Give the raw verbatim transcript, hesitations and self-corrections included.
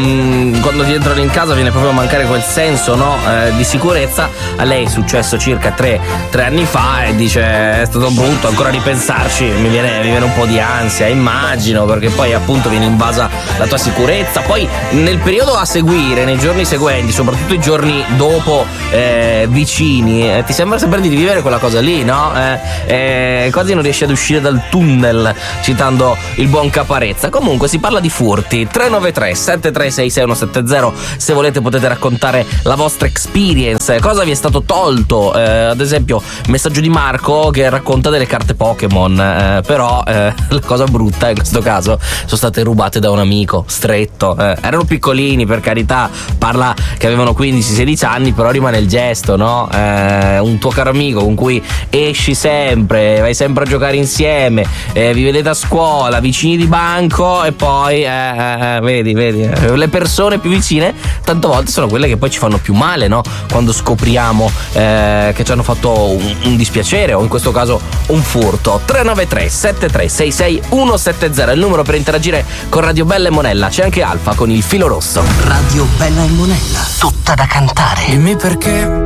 mh, quando ti entrano in casa viene proprio a mancare quel senso, no? Eh, di sicurezza. A lei è successo circa tre, tre anni fa e dice è stato brutto, ancora ripensarci mi viene, mi viene un po' di ansia, immagino, perché poi appunto viene invasa la tua sicurezza. Poi nel periodo a seguire, nei giorni seguenti, soprattutto i giorni dopo eh, vicini, eh, ti sembra sempre di vivere quella cosa lì, no? Eh, eh, quasi non riesci ad uscire dal tunnel, citando il buon Caparezza. Comunque si parla di furti. Tre nove tre sette tre sei sei uno sette zero, se volete potete raccontare la vostra experience, cosa vi è stato tolto, eh, ad esempio messaggio di Marco che racconta delle carte Pokémon, eh, però eh, la cosa brutta in questo caso sono state rubate da un amico stretto, eh, erano piccolini, per carità, parla che avevano quindici sedici anni, però rimane il gesto, no? Eh, un tuo caro amico con cui esci sempre, vai sempre a giocare insieme, eh, vi vedete a scuola, vicini di banco, e poi eh, eh, vedi, vedi, eh, le persone più vicine tante volte sono quelle che poi ci fanno più male, no? Quando scopriamo eh, che ci hanno fatto un, un dispiacere, o in questo caso un furto. Tre nove tre sette tre sei sei uno sette zero è il numero per interagire con Radio Bella e Monella. C'è anche Alfa con il filo rosso. Radio Bella e Monella, tutta da cantare. Dimmi perché